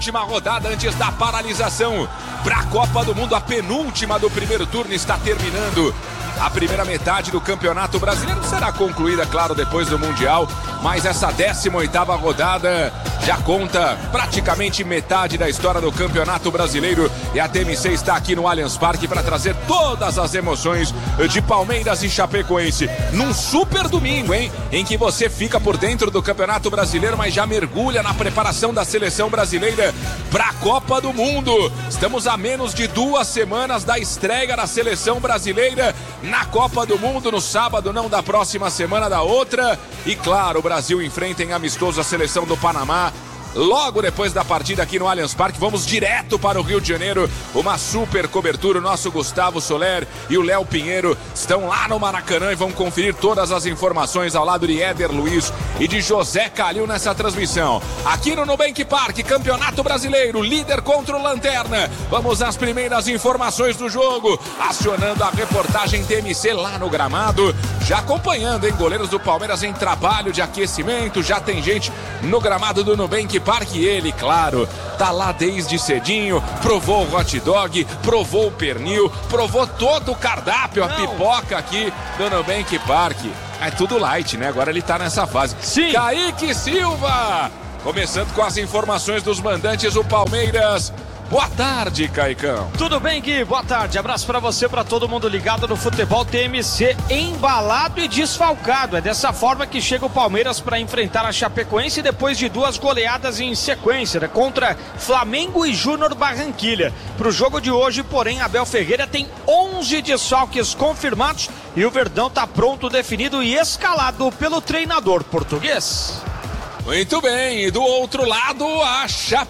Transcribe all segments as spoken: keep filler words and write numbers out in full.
Última rodada antes da paralisação para a Copa do Mundo, a penúltima do primeiro turno está terminando. A primeira metade do Campeonato Brasileiro será concluída, claro, depois do Mundial, mas essa décima oitava rodada já conta praticamente metade da história do Campeonato Brasileiro e a T M C está aqui no Allianz Parque para trazer todas as emoções de Palmeiras e Chapecoense num super domingo, hein? Em que você fica por dentro do Campeonato Brasileiro, mas já mergulha na preparação da seleção brasileira para a Copa do Mundo. Estamos a menos de duas semanas da estreia da seleção brasileira na Copa do Mundo, no sábado, não da próxima semana, da outra. E claro, o Brasil enfrenta em amistoso a seleção do Panamá. Logo depois da partida aqui no Allianz Parque, vamos direto para o Rio de Janeiro. Uma super cobertura. O nosso Gustavo Soler e o Léo Pinheiro estão lá no Maracanã e vão conferir todas as informações ao lado de Éder Luiz e de José Calil nessa transmissão. Aqui no Nubank Park, Campeonato Brasileiro, líder contra o Lanterna. Vamos às primeiras informações do jogo, acionando a reportagem T M C lá no gramado. Já acompanhando, hein? Goleiros do Palmeiras em trabalho de aquecimento. Já tem gente no gramado do Nubank Parque, ele, claro, tá lá desde cedinho, provou o hot dog, provou o pernil, provou todo o cardápio, Não. a pipoca aqui do Nubank Parque. É tudo light, né? Agora ele tá nessa fase. Sim. Kaique Silva, começando com as informações dos mandantes, o Palmeiras. Boa tarde, Caicão. Tudo bem, Gui? Boa tarde. Abraço pra você, pra todo mundo ligado no futebol. T M C embalado e desfalcado. É dessa forma que chega o Palmeiras para enfrentar a Chapecoense depois de duas goleadas em sequência, né? Contra Flamengo e Júnior Barranquilha. Pro jogo de hoje, porém, Abel Ferreira tem onze desfalques confirmados e o Verdão tá pronto, definido e escalado pelo treinador português. Muito bem, e do outro lado, a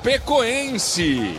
Chapecoense.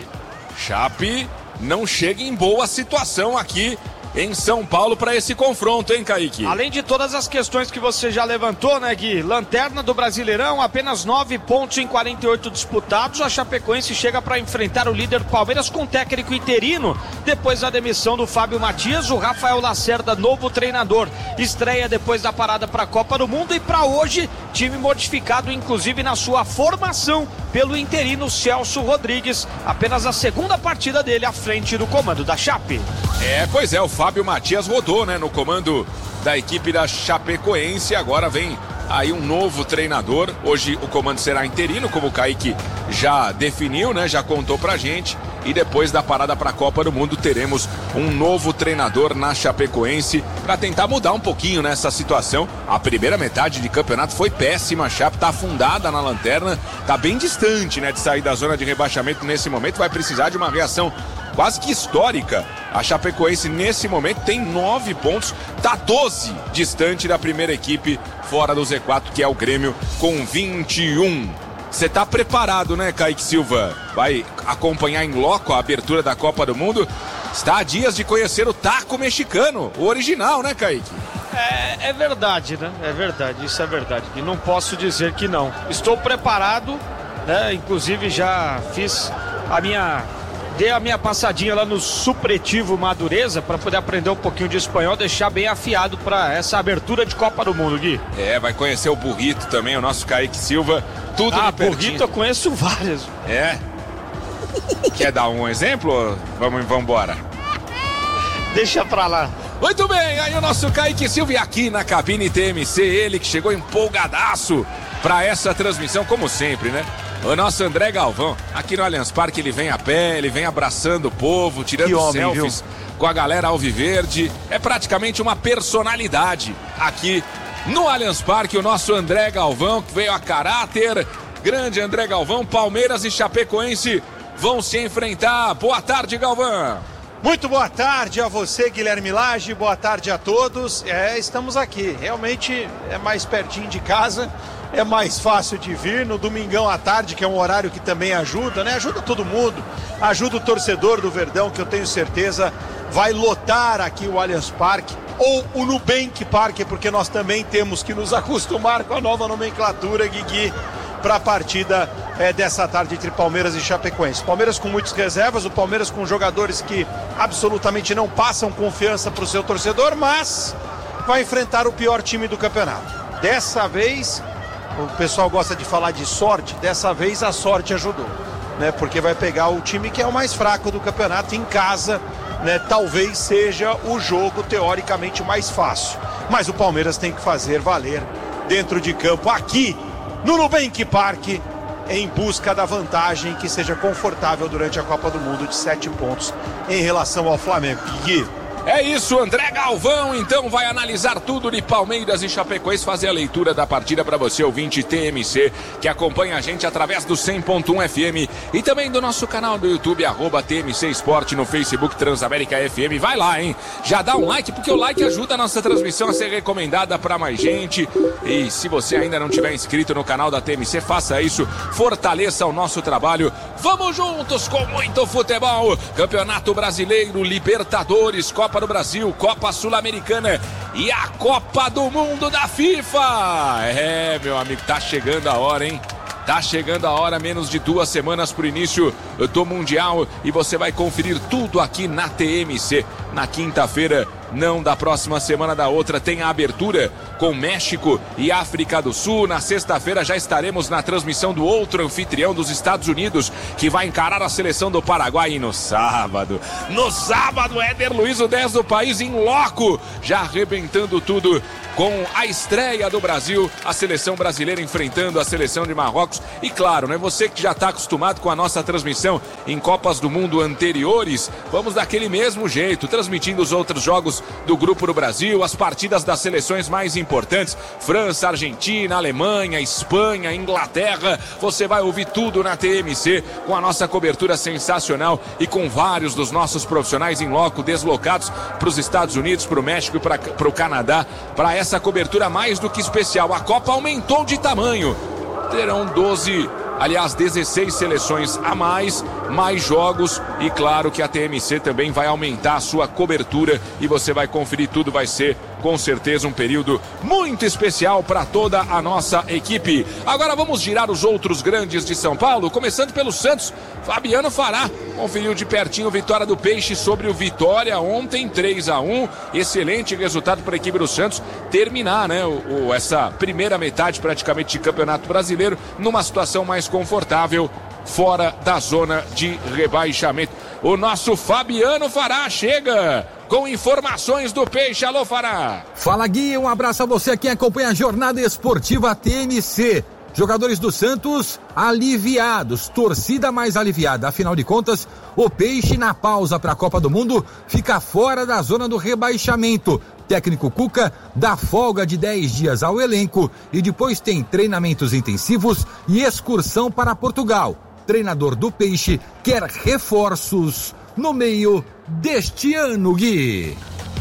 Chape não chega em boa situação aqui em São Paulo para esse confronto, hein, Kaique? Além de todas as questões que você já levantou, né, Gui? Lanterna do Brasileirão, apenas nove pontos em quarenta e oito disputados. A Chapecoense chega para enfrentar o líder Palmeiras com técnico interino. Depois da demissão do Fábio Matias, o Rafael Lacerda, novo treinador, estreia depois da parada para a Copa do Mundo. E para hoje, time modificado, inclusive na sua formação, pelo interino Celso Rodrigues. Apenas a segunda partida dele à frente do comando da Chape. É, pois é, o Fábio Matias rodou, né, no comando da equipe da Chapecoense. Agora vem aí um novo treinador. Hoje o comando será interino, como o Kaique já definiu, né, já contou pra gente. E depois da parada para a Copa do Mundo teremos um novo treinador na Chapecoense para tentar mudar um pouquinho nessa situação. A primeira metade de campeonato foi péssima, a Chape tá afundada na lanterna, tá bem distante, né, de sair da zona de rebaixamento nesse momento, vai precisar de uma reação quase que histórica. A Chapecoense nesse momento tem nove pontos, tá doze distante da primeira equipe fora do Z quatro, que é o Grêmio, com vinte e um. Você tá preparado, né, Kaique Silva? Vai acompanhar em loco a abertura da Copa do Mundo. Está a dias de conhecer o taco mexicano, o original, né, Kaique? É, é verdade, né? É verdade, isso é verdade. E não posso dizer que não. Estou preparado, né? Inclusive já fiz a minha... Dei a minha passadinha lá no Supletivo Madureza para poder aprender um pouquinho de espanhol, deixar bem afiado para essa abertura de Copa do Mundo, Gui. É, vai conhecer o Burrito também, o nosso Kaique Silva. Tudo ah, de pertinho. Burrito eu conheço várias. É? Quer dar um exemplo? Vamos, vamos embora. Deixa pra lá. Muito bem, aí o nosso Kaique Silva, e aqui na cabine T M C, ele que chegou empolgadaço para essa transmissão, como sempre, né? O nosso André Galvão, aqui no Allianz Parque, ele vem a pé, ele vem abraçando o povo, tirando homem, selfies, viu? Com a galera alviverde. É praticamente uma personalidade aqui no Allianz Parque, o nosso André Galvão, que veio a caráter. Grande André Galvão, Palmeiras e Chapecoense vão se enfrentar. Boa tarde, Galvão. Muito boa tarde a você, Guilherme Lage, boa tarde a todos. É, estamos aqui, realmente é mais pertinho de casa, é mais fácil de vir no domingão à tarde, que é um horário que também ajuda, né? Ajuda todo mundo, ajuda o torcedor do Verdão, que eu tenho certeza vai lotar aqui o Allianz Parque, ou o Nubank Parque, porque nós também temos que nos acostumar com a nova nomenclatura, Guigui, para a partida é, dessa tarde entre Palmeiras e Chapecoense. Palmeiras com muitas reservas, o Palmeiras com jogadores que absolutamente não passam confiança para o seu torcedor, mas vai enfrentar o pior time do campeonato. Dessa vez, o pessoal gosta de falar de sorte, dessa vez a sorte ajudou. né? Porque vai pegar o time que é o mais fraco do campeonato em casa, né? Talvez seja o jogo teoricamente mais fácil. Mas o Palmeiras tem que fazer valer dentro de campo, aqui no Nubank Park, em busca da vantagem que seja confortável durante a Copa do Mundo de sete pontos em relação ao Flamengo. Gui. É isso, André Galvão, então vai analisar tudo de Palmeiras e Chapecoense, fazer a leitura da partida para você, ouvinte T M C, que acompanha a gente através do cem ponto um F M e também do nosso canal do YouTube, arroba T M C Esporte, no Facebook Transamérica F M. Vai lá, hein? Já dá um like, porque o like ajuda a nossa transmissão a ser recomendada para mais gente. E se você ainda não tiver inscrito no canal da T M C, faça isso, fortaleça o nosso trabalho. Vamos juntos com muito futebol, Campeonato Brasileiro, Libertadores, Copa do Brasil, Copa Sul-Americana e a Copa do Mundo da FIFA. É, meu amigo, tá chegando a hora, hein? Tá chegando a hora, menos de duas semanas pro início do Mundial, e você vai conferir tudo aqui na T M C. Na quinta-feira, não da próxima semana, da outra, tem a abertura com México e África do Sul. Na sexta-feira já estaremos na transmissão do outro anfitrião dos Estados Unidos, que vai encarar a seleção do Paraguai. E no sábado, no sábado, Éder Luiz, o dez do país, em loco, já arrebentando tudo com a estreia do Brasil, a seleção brasileira enfrentando a seleção de Marrocos. E claro, né, você que já está acostumado com a nossa transmissão em Copas do Mundo anteriores, vamos daquele mesmo jeito, transmitindo os outros jogos do Grupo do Brasil, as partidas das seleções mais importantes, França, Argentina, Alemanha, Espanha, Inglaterra. Você vai ouvir tudo na T M C, com a nossa cobertura sensacional e com vários dos nossos profissionais em loco, deslocados para os Estados Unidos, para o México e para o Canadá, para essa cobertura mais do que especial. A Copa aumentou de tamanho, terão doze, aliás dezesseis seleções a mais, mais jogos, e claro que a T M C também vai aumentar a sua cobertura e você vai conferir tudo. Vai ser com certeza um período muito especial para toda a nossa equipe. Agora vamos girar os outros grandes de São Paulo, começando pelo Santos. Fabiano Fará conferiu de pertinho a vitória do Peixe sobre o Vitória ontem, três a um. Excelente resultado para a equipe do Santos terminar, né, o, o, essa primeira metade praticamente de Campeonato Brasileiro numa situação mais confortável, fora da zona de rebaixamento. O nosso Fabiano Fará chega com informações do Peixe. Alô, Fará. Fala, Gui, um abraço a você que acompanha a jornada esportiva T M C. Jogadores do Santos aliviados, torcida mais aliviada. Afinal de contas, o Peixe, na pausa para a Copa do Mundo, fica fora da zona do rebaixamento. Técnico Cuca dá folga de dez dias ao elenco e depois tem treinamentos intensivos e excursão para Portugal. Treinador do Peixe quer reforços no meio deste ano, Gui.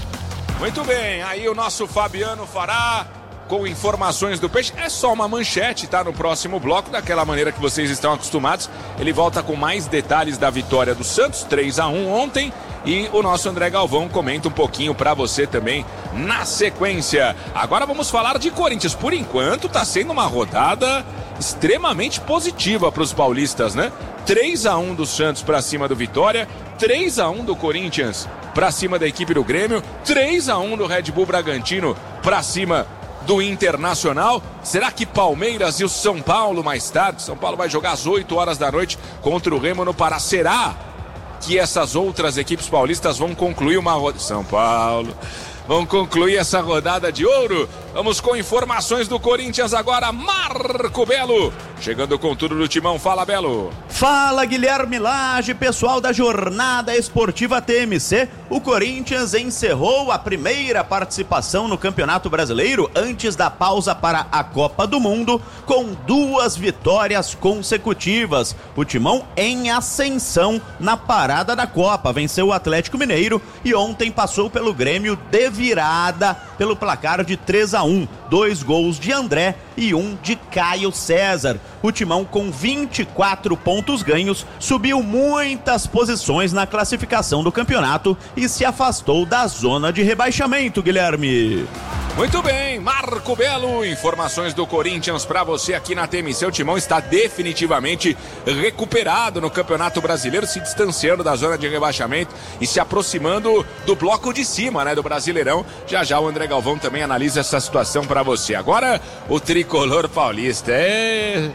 Muito bem, aí o nosso Fabiano Fará com informações do Peixe. É só uma manchete, tá? No próximo bloco, daquela maneira que vocês estão acostumados. Ele volta com mais detalhes da vitória do Santos, três a um ontem. E o nosso André Galvão comenta um pouquinho pra você também na sequência. Agora vamos falar de Corinthians. Por enquanto tá sendo uma rodada extremamente positiva para os paulistas, né? três a um do Santos pra cima do Vitória, três a um do Corinthians pra cima da equipe do Grêmio, três a um do Red Bull Bragantino pra cima do Internacional. Será que Palmeiras e o São Paulo mais tarde? São Paulo vai jogar às oito horas da noite contra o Remo no Pará. Será que essas outras equipes paulistas vão concluir uma rodada? São Paulo vão concluir essa rodada de ouro? Vamos com informações do Corinthians agora. Marco Belo chegando com tudo do Timão. Fala, Belo. Fala, Guilherme Lage, pessoal da jornada esportiva T M C. O Corinthians encerrou a primeira participação no Campeonato Brasileiro antes da pausa para a Copa do Mundo com duas vitórias consecutivas. O Timão em ascensão na parada da Copa, venceu o Atlético Mineiro e ontem passou pelo Grêmio de virada pelo placar de três a um, dois gols de André e um de Caio César. O Timão, com vinte e quatro pontos ganhos, subiu muitas posições na classificação do campeonato e se afastou da zona de rebaixamento, Guilherme. Muito bem, Marco Belo, informações do Corinthians para você aqui na T M C. O Timão está definitivamente recuperado no Campeonato Brasileiro, se distanciando da zona de rebaixamento e se aproximando do bloco de cima, né, do Brasileirão. Já já o André Galvão também analisa essa situação para você. Agora, o tricolor paulista é...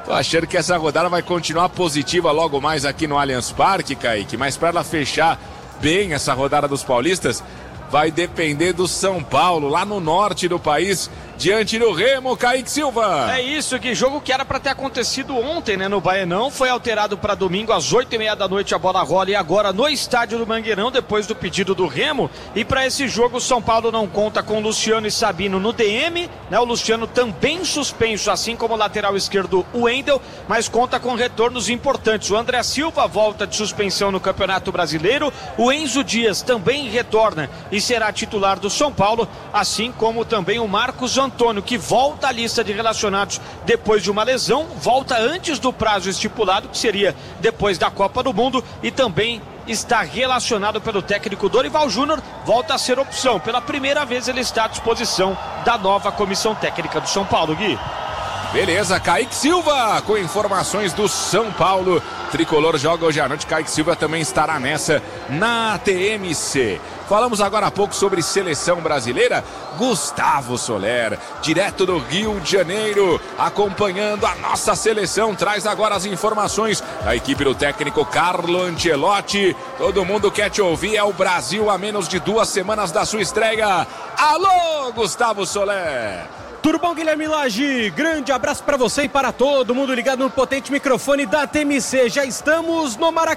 Tô achando que essa rodada vai continuar positiva logo mais aqui no Allianz Parque, Kaique, mas para ela fechar bem essa rodada dos paulistas, vai depender do São Paulo, lá no norte do país, diante do Remo. Kaique Silva. É isso, que jogo que era para ter acontecido ontem, né, no Baenão, foi alterado para domingo às oito e meia da noite, a bola rola e agora no estádio do Mangueirão, depois do pedido do Remo. E para esse jogo o São Paulo não conta com Luciano e Sabino no D M, né, o Luciano também suspenso, assim como o lateral esquerdo o Wendel, mas conta com retornos importantes. O André Silva volta de suspensão no Campeonato Brasileiro, o Enzo Dias também retorna e será titular do São Paulo, assim como também o Marcos Antônio, que volta à lista de relacionados depois de uma lesão, volta antes do prazo estipulado, que seria depois da Copa do Mundo, e também está relacionado pelo técnico Dorival Júnior, volta a ser opção. Pela primeira vez ele está à disposição da nova comissão técnica do São Paulo, Gui. Beleza, Kaique Silva com informações do São Paulo. Tricolor joga hoje à noite. Kaique Silva também estará nessa na T M C. Falamos agora há pouco sobre seleção brasileira. Gustavo Soler, direto do Rio de Janeiro, acompanhando a nossa seleção, traz agora as informações da equipe do técnico Carlo Ancelotti. Todo mundo quer te ouvir, é o Brasil a menos de duas semanas da sua estreia. Alô, Gustavo Soler! Tudo bom, Guilherme Lage? Grande abraço para você e para todo mundo ligado no potente microfone da T M C. Já estamos no Maracanã.